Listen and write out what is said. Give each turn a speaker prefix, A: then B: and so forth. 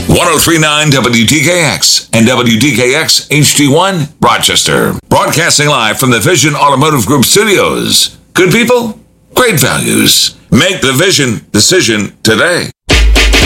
A: 1039 WDKX and WDKX HD1 Rochester. Broadcasting live from the Vision Automotive Group studios. Good people, great values. Make the Vision decision today.